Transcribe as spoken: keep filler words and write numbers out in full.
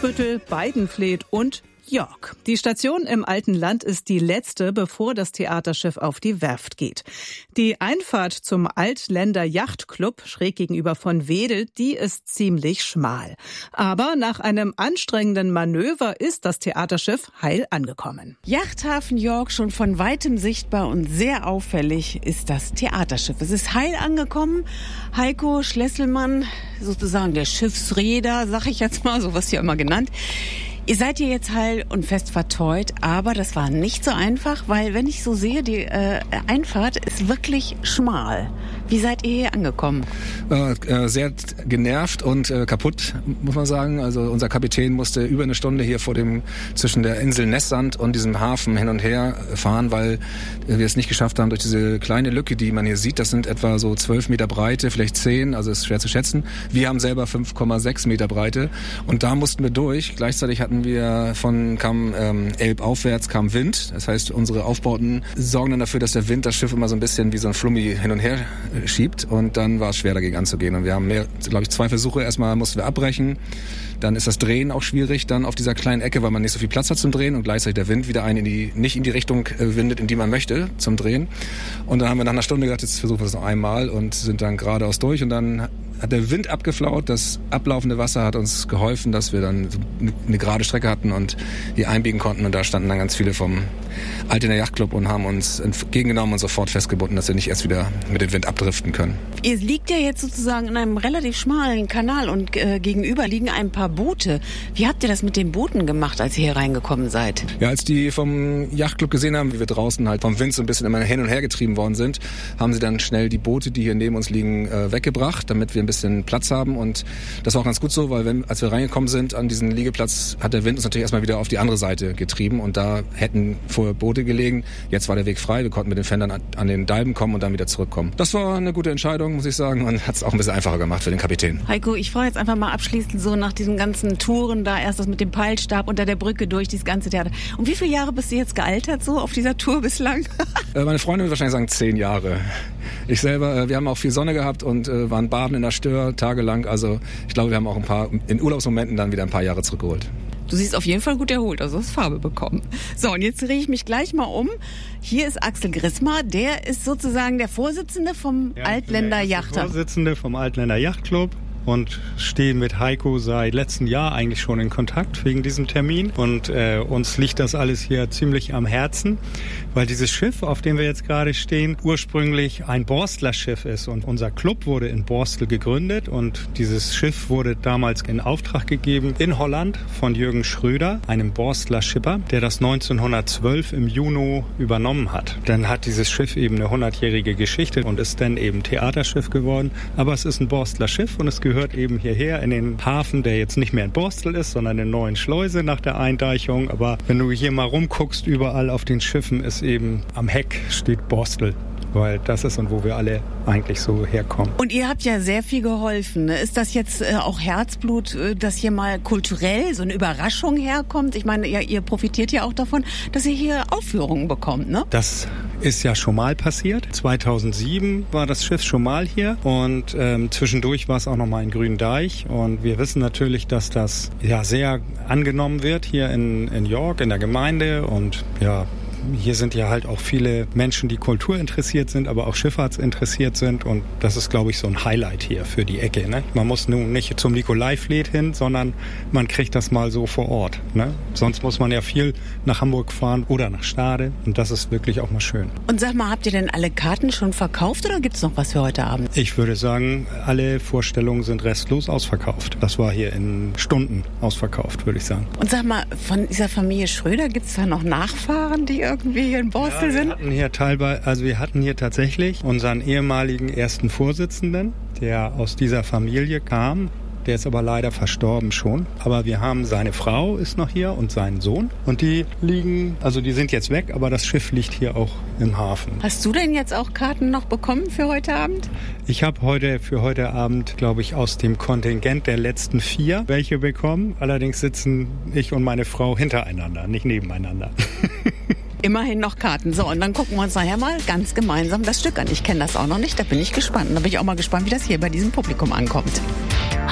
Fuhlsbüttel, Weidenfleet und York. Die Station im alten Land ist die letzte, bevor das Theaterschiff auf die Werft geht. Die Einfahrt zum Altländer Yachtclub schräg gegenüber von Wedel, die ist ziemlich schmal. Aber nach einem anstrengenden Manöver ist das Theaterschiff heil angekommen. Yachthafen York, schon von weitem sichtbar und sehr auffällig ist das Theaterschiff. Es ist heil angekommen. Heiko Schlesselmann, sozusagen der Schiffsreeder, sag ich jetzt mal, so was hier immer genannt. Ihr seid hier jetzt heil und fest verteut, aber das war nicht so einfach, weil wenn ich so sehe, die äh, Einfahrt ist wirklich schmal. Wie seid ihr hier angekommen? Äh, äh, sehr genervt und äh, kaputt, muss man sagen. Also unser Kapitän musste über eine Stunde hier vor dem zwischen der Insel Nessand und diesem Hafen hin und her fahren, weil wir es nicht geschafft haben durch diese kleine Lücke, die man hier sieht. Das sind etwa so zwölf Meter Breite, vielleicht zehn, also ist schwer zu schätzen. Wir haben selber fünf Komma sechs Meter Breite und da mussten wir durch. Gleichzeitig hatten wir von kam ähm, Elb aufwärts kam Wind. Das heißt, unsere Aufbauten sorgen dann dafür, dass der Wind das Schiff immer so ein bisschen wie so ein Flummi hin und her schiebt und dann war es schwer dagegen anzugehen. Und wir haben mehr, glaube ich, zwei Versuche. Erstmal mussten wir abbrechen. Dann ist das Drehen auch schwierig, dann auf dieser kleinen Ecke, weil man nicht so viel Platz hat zum Drehen und gleichzeitig der Wind wieder einen in die, nicht in die Richtung äh, windet, in die man möchte zum Drehen. Und dann haben wir nach einer Stunde gedacht, jetzt versuchen wir es noch einmal und sind dann geradeaus durch und dann hat der Wind abgeflaut, das ablaufende Wasser hat uns geholfen, dass wir dann eine gerade Strecke hatten und hier einbiegen konnten und da standen dann ganz viele vom Altländer Yachtclub und haben uns entgegengenommen und sofort festgebunden, dass wir nicht erst wieder mit dem Wind abdriften können. Ihr liegt ja jetzt sozusagen in einem relativ schmalen Kanal und äh, gegenüber liegen ein paar Boote. Wie habt ihr das mit den Booten gemacht, als ihr hier reingekommen seid? Ja, als die vom Yachtclub gesehen haben, wie wir draußen halt vom Wind so ein bisschen immer hin und her getrieben worden sind, haben sie dann schnell die Boote, die hier neben uns liegen, äh, weggebracht, damit wir ein bisschen Platz haben und das war auch ganz gut so, weil wenn, als wir reingekommen sind an diesen Liegeplatz, hat der Wind uns natürlich erstmal wieder auf die andere Seite getrieben und da hätten vorher Boote gelegen. Jetzt war der Weg frei, wir konnten mit den Fendern an, an den Dalben kommen und dann wieder zurückkommen. Das war eine gute Entscheidung, muss ich sagen, und hat es auch ein bisschen einfacher gemacht für den Kapitän. Heiko, ich frage jetzt einfach mal abschließend so nach diesen ganzen Touren da, erst das mit dem Peilstab unter der Brücke durch, dieses ganze Theater. Und wie viele Jahre bist du jetzt gealtert so auf dieser Tour bislang? äh, meine Freundin würde wahrscheinlich sagen zehn Jahre. Ich selber, äh, wir haben auch viel Sonne gehabt und äh, waren baden in der Stör tagelang. Also ich glaube, wir haben auch ein paar, in Urlaubsmomenten dann wieder ein paar Jahre zurückgeholt. Du siehst auf jeden Fall gut erholt, also hast Farbe bekommen. So, und jetzt drehe ich mich gleich mal um. Hier ist Axel Grismar, der ist sozusagen der Vorsitzende vom ja, Altländer Yachtclub. Der Vorsitzende vom Altländer Yachtclub. Und stehen mit Heiko seit letztem Jahr eigentlich schon in Kontakt wegen diesem Termin. Und äh, uns liegt das alles hier ziemlich am Herzen, weil dieses Schiff, auf dem wir jetzt gerade stehen, ursprünglich ein Borstler Schiff ist. Und unser Club wurde in Borstel gegründet und dieses Schiff wurde damals in Auftrag gegeben in Holland von Jürgen Schröder, einem Borstler Schipper, der das neunzehnhundertzwölf im Juni übernommen hat. Dann hat dieses Schiff eben eine hundertjährige Geschichte und ist dann eben Theaterschiff geworden. Aber es ist ein Borstler Schiff und es gehört gehört eben hierher in den Hafen, der jetzt nicht mehr in Borstel ist, sondern in Neuen Schleuse nach der Eindeichung. Aber wenn du hier mal rumguckst, überall auf den Schiffen ist eben am Heck steht Borstel. Weil das ist und wo wir alle eigentlich so herkommen. Und ihr habt ja sehr viel geholfen. Ist das jetzt äh, auch Herzblut, äh, dass hier mal kulturell so eine Überraschung herkommt? Ich meine, ja, ihr profitiert ja auch davon, dass ihr hier Aufführungen bekommt, ne? Das ist ja schon mal passiert. zweitausendsieben war das Schiff schon mal hier und ähm, zwischendurch war es auch noch mal in Gründeich. Und wir wissen natürlich, dass das ja sehr angenommen wird hier in, in York, in der Gemeinde und ja, hier sind ja halt auch viele Menschen, die kulturinteressiert sind, aber auch schifffahrtsinteressiert sind. Und das ist, glaube ich, so ein Highlight hier für die Ecke. Ne? Man muss nun nicht zum Nikolai-Fleet hin, sondern man kriegt das mal so vor Ort. Ne? Sonst muss man ja viel nach Hamburg fahren oder nach Stade. Und das ist wirklich auch mal schön. Und sag mal, habt ihr denn alle Karten schon verkauft oder gibt's noch was für heute Abend? Ich würde sagen, alle Vorstellungen sind restlos ausverkauft. Das war hier in Stunden ausverkauft, würde ich sagen. Und sag mal, von dieser Familie Schröder gibt's da noch Nachfahren, die irgendwie hier in Borstel ja, wir sind? Hatten hier teilweise, also wir hatten hier tatsächlich unseren ehemaligen ersten Vorsitzenden, der aus dieser Familie kam. Der ist aber leider verstorben schon. Aber wir haben seine Frau ist noch hier und seinen Sohn. Und die liegen, also die sind jetzt weg, aber das Schiff liegt hier auch im Hafen. Hast du denn jetzt auch Karten noch bekommen für heute Abend? Ich habe heute für heute Abend, glaube ich, aus dem Kontingent der letzten vier welche bekommen. Allerdings sitzen ich und meine Frau hintereinander, nicht nebeneinander. Immerhin noch Karten. So, und dann gucken wir uns nachher mal ganz gemeinsam das Stück an. Ich kenne das auch noch nicht, da bin ich gespannt. Und da bin ich auch mal gespannt, wie das hier bei diesem Publikum ankommt.